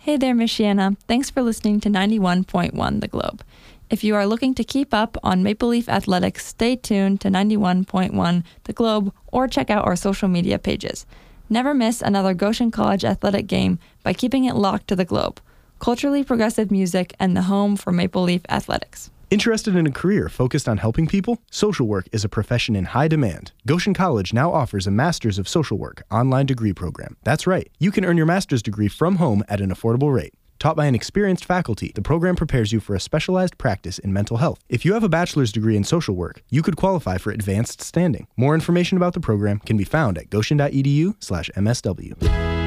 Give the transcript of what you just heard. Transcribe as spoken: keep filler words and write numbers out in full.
Hey there, Michiana. Thanks for listening to ninety-one point one The Globe. If you are looking to keep up on Maple Leaf athletics, stay tuned to ninety-one point one The Globe or check out our social media pages. Never miss another Goshen College athletic game by keeping it locked to The Globe, culturally progressive music and the home for Maple Leaf athletics. Interested in a career focused on helping people? Social work is a profession in high demand. Goshen College now offers a Master's of Social Work online degree program. That's right, you can earn your master's degree from home at an affordable rate. Taught by an experienced faculty, the program prepares you for a specialized practice in mental health. If you have a bachelor's degree in social work, you could qualify for advanced standing. More information about the program can be found at goshen dot e d u slash M S W.